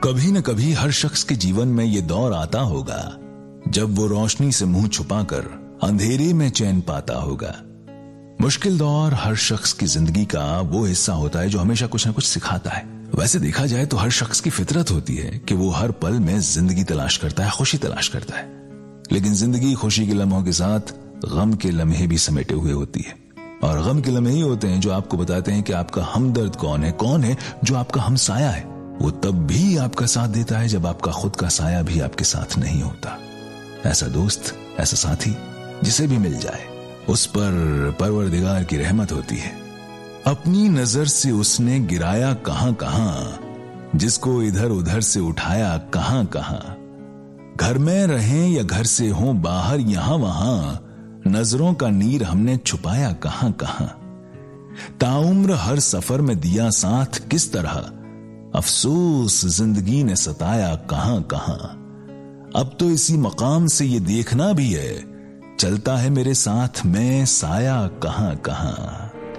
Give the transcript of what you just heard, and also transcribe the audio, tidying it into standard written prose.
कभी न कभी हर शख्स के जीवन में ये दौर आता होगा जब वो रोशनी से मुंह छुपाकर अंधेरे में चैन पाता होगा। मुश्किल दौर हर शख्स की जिंदगी का वो हिस्सा होता है जो हमेशा कुछ न कुछ सिखाता है। वैसे देखा जाए तो हर शख्स की फितरत होती है कि वो हर पल में जिंदगी तलाश करता है, खुशी तलाश करता है, लेकिन जिंदगी खुशी के लम्हों के साथ गम के लम्हे भी समेटे हुए होती है। और गम के लम्हे ही होते हैं जो आपको बताते हैं कि आपका हमदर्द कौन है जो आपका हमसाया है। वो तब भी आपका साथ देता है जब आपका खुद का साया भी आपके साथ नहीं होता। ऐसा दोस्त, ऐसा साथी जिसे भी मिल जाए उस पर परवरदिगार की रहमत होती है। अपनी नजर से उसने गिराया कहां कहां, जिसको इधर उधर से उठाया कहां कहां। घर में रहें या घर से हों बाहर, यहां वहां नजरों का नीर हमने छुपाया कहां कहां। ताउम्र हर सफर में दिया साथ किस तरह, अफसोस जिंदगी ने सताया कहां कहां। अब तो इसी मकाम से ये देखना भी है, चलता है मेरे साथ में साया कहां कहां।